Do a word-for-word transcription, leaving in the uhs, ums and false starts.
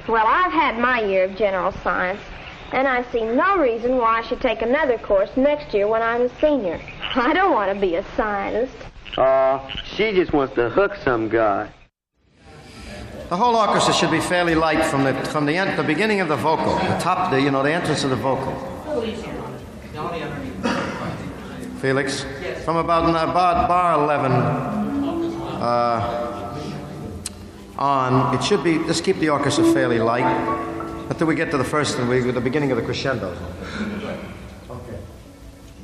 Well, I've had my year of general science, and I see no reason why I should take another course next year when I'm a senior. I don't want to be a scientist. Oh, uh, she just wants to hook some guy. The whole orchestra should be fairly light from the from the end, the beginning of the vocal, the top, the you know, the entrance of the vocal. Felix, from about about bar eleven uh, on, it should be. Just keep the orchestra fairly light until we get to the first and we the beginning of the crescendo.